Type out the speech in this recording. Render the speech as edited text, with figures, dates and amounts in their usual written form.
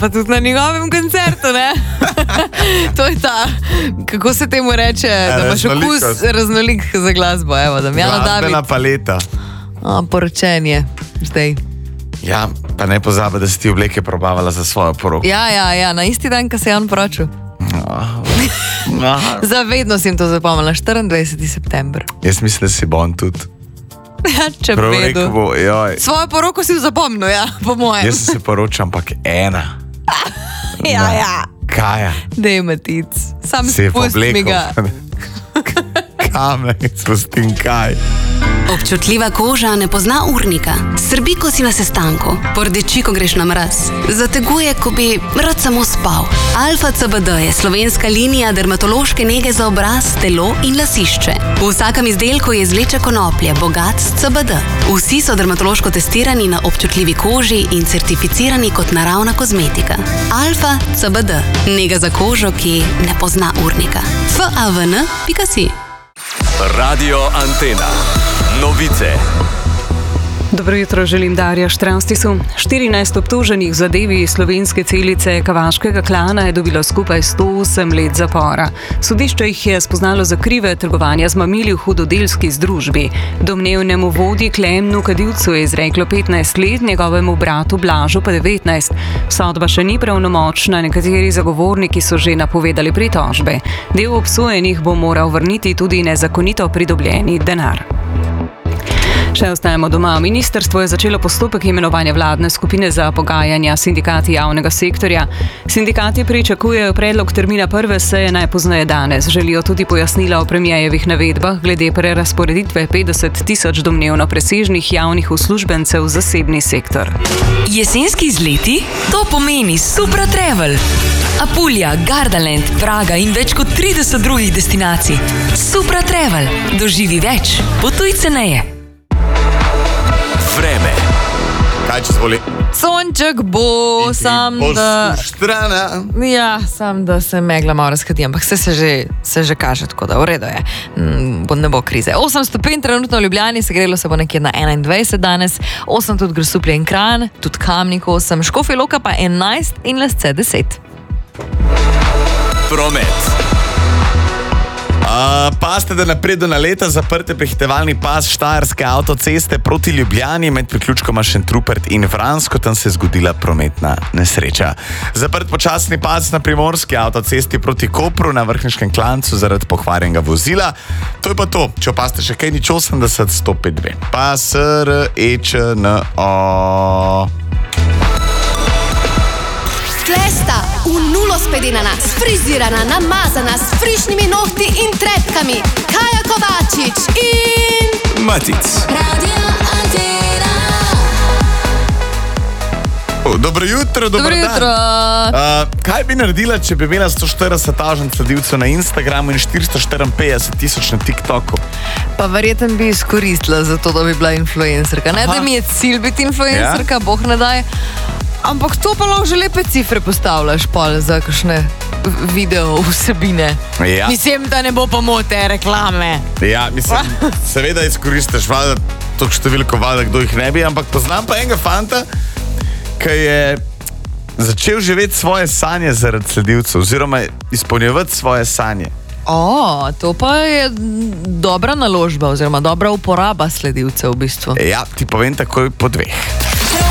pa tudi na njegovem koncertu, ne? To je ta, kako se temu reče, da imaš okus raznolik za glasbo, evo, Damjana David. Glasbena paleta. Poročenje, zdaj. Ja, pa ne pozabi, da si ti obleke probavala za svojo poroko. Ja, na isti dan, ko se je on poročil. Zavedno sem to zapomnila, 24. september. Jaz mislim, da si bon tudi. Ja, če Prav vedo. rekel bo, joj. Svojo poroko si zapomnil, ja, po mojem. Jaz se poročam, ampak ena. Ja. Kaja. Dej, Matic, sam Se je spusti mi povlekel. ga. Kamen, spustim kaj. Občutljiva koža ne pozna urnika. Srbi, ko si na sestanku. Pordeči, ko greš na mraz. Zateguje, ko bi rad samo spal. Alfa CBD je slovenska linija dermatološke nege za obraz, telo in lasišče. V vsakem izdelku je izvleče konoplje, bogat s CBD. Vsi so dermatološko testirani na občutljivi koži in certificirani kot naravna kozmetika. Alfa CBD. Nega za kožo, ki ne pozna urnika. FAVN.si. Radio Antena. Novice. Dobro jutro, želim Darja Štranstisu. 14 obtoženih v zadevi slovenske celice kavaškega klana je dobilo skupaj 108 let zapora. Sodišče jih je spoznalo za krive trgovanja z mamili v hudodelski združbi. Domnevnemu vodji Klemnu Kadivcu je izreklo 15 let, njegovemu bratu Blažu pa 19. Sodba še ni pravnomočna, nekateri zagovorniki so že napovedali pritožbe. Del obsojenih bo moral vrniti tudi nezakonito pridobljeni denar. Še ostajamo doma. Ministrstvo je začelo postopek imenovanja vladne skupine za pogajanja s sindikati javnega sektorja. Sindikati pričakujejo predlog termina prve seje najpozneje danes. Želijo tudi pojasnila o premierjevih navedbah glede prerazporeditve 50 tisoč domnevno presežnih javnih uslužbencev v zasebni sektor. Jesenski izleti? To pomeni Supra Travel. Apulja, Gardaland, Praga in več kot 30 drugih destinacij. Supra Travel. Doživi več. Potuj ceneje. Vreme. Kaj če zvoli? Sonček bo, sam da... Strana. Ja, sam da se megla malo razkadi, ampak se že kaže, tako da v redu je. Ne bo krize. 8 stopinj trenutno v Ljubljani, segrelo se bo nekje na 21 danes, 8 tudi Grosuplje in Kranj, tudi Kamnik 8, Škofja Loka pa 11 in Lesce 10. Promet. Paste, da napredu na leta zaprte prehitevalni pas Štajerske avtoceste proti Ljubljani med priključkoma Šentrupert in Vransko, tam se je zgodila prometna nesreča. Zaprt počasni pas na primorski avtocesti proti Kopru na Vrhniškem klancu zaradi pokvarjenega vozila. To je pa to. Če opaste še kaj, nič 80 105 2. Pa SREČNO. Klesta, v nulo spedena nas, frizirana, namazana, s frišnimi nohti in trepkami. Kaja Kovačič in... Matic. Radio Antena. Dobro jutro, dober dan. Kaj bi naredila, če bi imela 140,000 sledilcev na Instagramu in 454 tisoč na TikToku? Pa verjetno bi izkoristila za to, da bi bila influencerka. Ne, da mi je cilj biti influencerka, Bog ne daj. Ampak to pa lahko že lepe cifre postavljaš pol za kakšne video vsebine. Ja. Mislim, da ne bo pomote reklame. Ja, mislim, seveda izkoristiš valjda to številko, valjda kdo jih ne bi, ampak poznam pa enega fanta, ki je začel živeti svoje sanje zaradi sledilcev, oziroma izpolnjevati svoje sanje. To pa je dobra naložba, oziroma dobra uporaba sledilcev v bistvu. Ja, ti povem takoj po 2.